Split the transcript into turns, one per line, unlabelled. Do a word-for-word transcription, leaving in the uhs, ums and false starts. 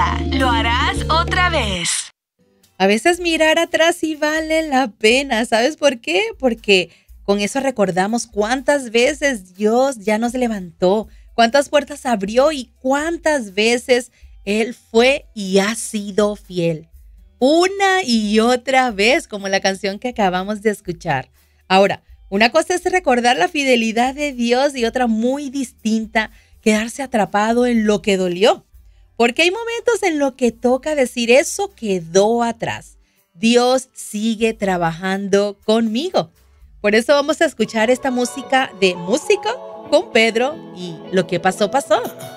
vida. ¿Lo harás otra vez?
A veces mirar atrás sí vale la pena. ¿Sabes por qué? Porque con eso recordamos cuántas veces Dios ya nos levantó, cuántas puertas abrió y cuántas veces Él fue y ha sido fiel. Una y otra vez, como la canción que acabamos de escuchar. Ahora, una cosa es recordar la fidelidad de Dios y otra muy distinta, quedarse atrapado en lo que dolió. Porque hay momentos en los que toca decir eso quedó atrás. Dios sigue trabajando conmigo. Por eso vamos a escuchar esta música de Músico con Pedro y Lo que pasó, pasó.